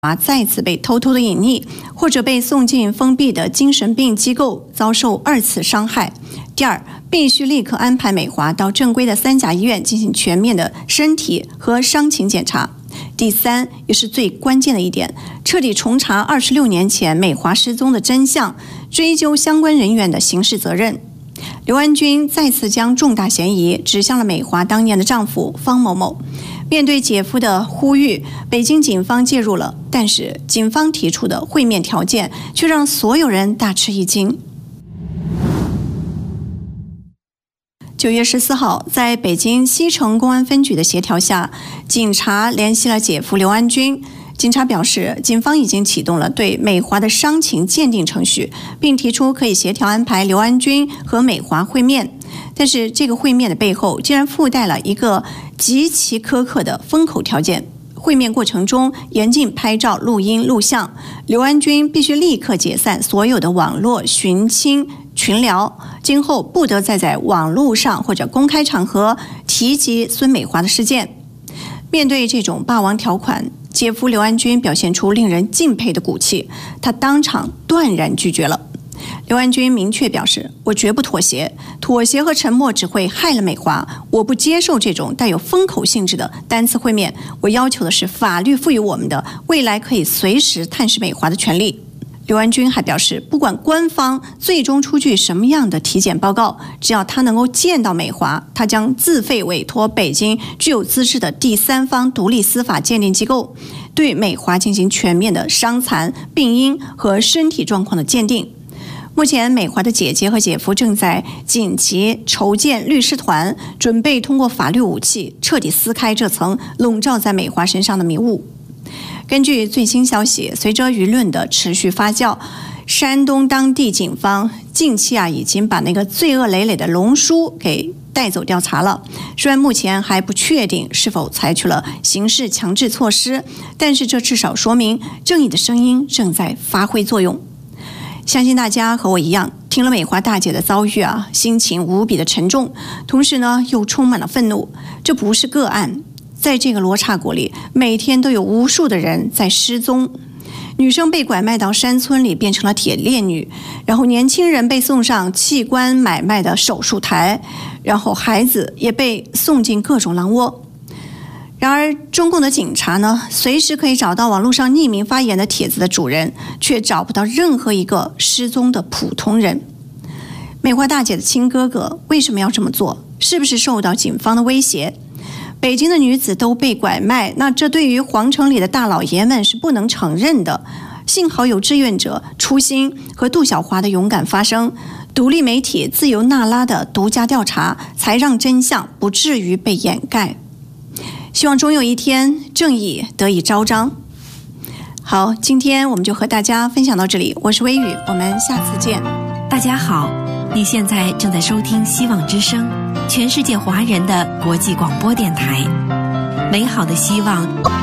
再次被偷偷的隐匿，或者被送进封闭的精神病机构遭受2次伤害。第二，必须立刻安排美华到正规的3甲医院进行全面的身体和伤情检查。第三，也是最关键的一点，彻底重查26年前美华失踪的真相，追究相关人员的刑事责任。刘安军再次将重大嫌疑指向了美华当年的丈夫方某某。面对姐夫的呼吁，北京警方介入了，但是警方提出的会面条件却让所有人大吃一惊。9月14号，在北京西城公安分局的协调下，警察联系了姐夫刘安军。警察表示，警方已经启动了对美华的伤情鉴定程序，并提出可以协调安排刘安军和美华会面。但是这个会面的背后竟然附带了一个极其苛刻的封口条件，会面过程中严禁拍照、录音、录像，刘安军必须立刻解散所有的网络寻亲群聊，今后不得再在网络上或者公开场合提及孙美华的事件。面对这种霸王条款，姐夫刘安军表现出令人敬佩的骨气，他当场断然拒绝了。刘安军明确表示，我绝不妥协，妥协和沉默只会害了美华，我不接受这种带有封口性质的单次会面，我要求的是法律赋予我们的未来可以随时探视美华的权利。刘安军还表示，不管官方最终出具什么样的体检报告，只要他能够见到美华，他将自费委托北京具有资质的第三方独立司法鉴定机构，对美华进行全面的伤残、病因和身体状况的鉴定。目前，美华的姐姐和姐夫正在紧急筹建律师团，准备通过法律武器彻底撕开这层笼罩在美华身上的迷雾。根据最新消息，随着舆论的持续发酵，山东当地警方近期已经把那个罪恶累累的龙叔给带走调查了。虽然目前还不确定是否采取了刑事强制措施，但是这至少说明正义的声音正在发挥作用。相信大家和我一样，听了美华大姐的遭遇心情无比的沉重，同时呢又充满了愤怒。这不是个案，在这个罗刹国里，每天都有无数的人在失踪。女生被拐卖到山村里变成了铁链女，然后年轻人被送上器官买卖的手术台，然后孩子也被送进各种狼窝。然而中共的警察呢，随时可以找到网络上匿名发言的帖子的主人，却找不到任何一个失踪的普通人。美华大姐的亲哥哥为什么要这么做？是不是受到警方的威胁？北京的女子都被拐卖，那这对于皇城里的大老爷们是不能承认的。幸好有志愿者初心和杜小华的勇敢发声，独立媒体自由那拉的独家调查，才让真相不至于被掩盖。希望终有一天正义得以昭彰。好，今天我们就和大家分享到这里，我是微雨，我们下次见。 大家好，你现在正在收听希望之声，全世界华人的国际广播电台。美好的希望